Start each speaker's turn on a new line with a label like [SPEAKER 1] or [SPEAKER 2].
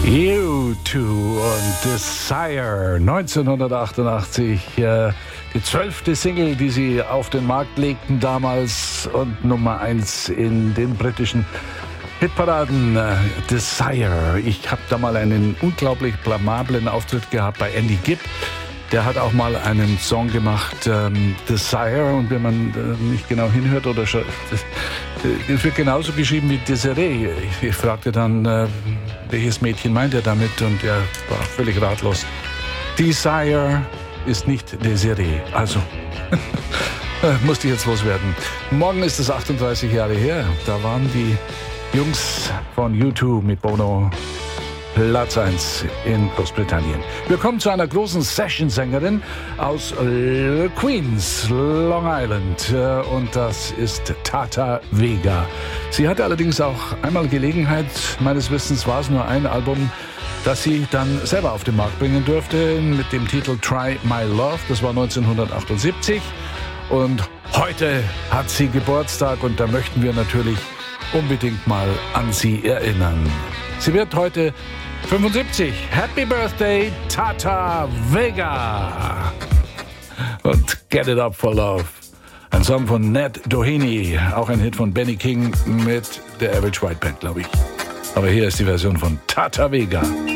[SPEAKER 1] U2 und Desire 1988, die 12. Single, die sie auf den Markt legten damals und Nummer 1 in den britischen Hitparaden. Desire. Ich habe da mal einen unglaublich blamablen Auftritt gehabt bei Andy Gibb. Der hat auch mal einen Song gemacht, Desire, und wenn man nicht genau hinhört oder es wird genauso geschrieben wie Desiree. Ich fragte dann, welches Mädchen meint er damit, und er war völlig ratlos. Desire ist nicht Desiree, also musste ich jetzt loswerden. Morgen ist es 38 Jahre her, da waren die Jungs von U2 mit Bono Platz 1 in Großbritannien. Wir kommen zu einer großen Session-Sängerin aus Queens, Long Island, und das ist Tata Vega. Sie hatte allerdings auch einmal Gelegenheit, meines Wissens war es nur ein Album, das sie dann selber auf den Markt bringen durfte, mit dem Titel Try My Love. Das war 1978 und heute hat sie Geburtstag und da möchten wir natürlich unbedingt mal an sie erinnern. Sie wird heute 75. Happy Birthday, Tata Vega. Und Get It Up for Love. Ein Song von Ned Doheny, auch ein Hit von Benny King mit der Average White Band, glaube ich. Aber hier ist die Version von Tata Vega.